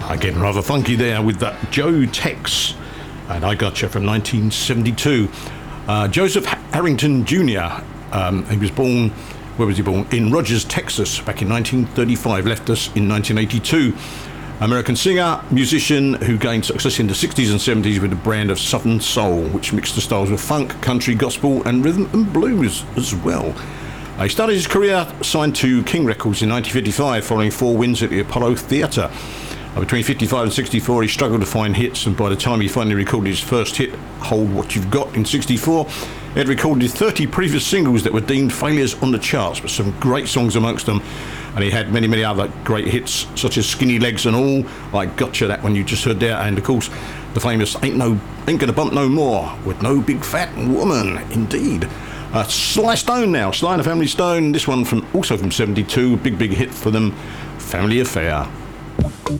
Getting rather funky there with that Joe Tex and I Gotcha from 1972. Joseph Harrington Jr. He was born, where was he born? In Rogers, Texas, back in 1935. Left us in 1982. American singer, musician who gained success in the 60s and 70s with a brand of Southern soul, which mixed the styles of funk, country, gospel and rhythm and blues as well. He started his career signed to King Records in 1955 following 4 wins at the Apollo Theatre. Between 55 and 64 he struggled to find hits, and by the time he finally recorded his first hit, Hold What You've Got, in 64, he had recorded 30 previous singles that were deemed failures on the charts, but some great songs amongst them, and he had many other great hits such as Skinny Legs and All, I Gotcha, that one you just heard there, and of course the famous Ain't Gonna Bump No More with No Big Fat Woman, indeed. Sly Stone now, Sly and the Family Stone, this one also from 72, big hit for them, Family Affair.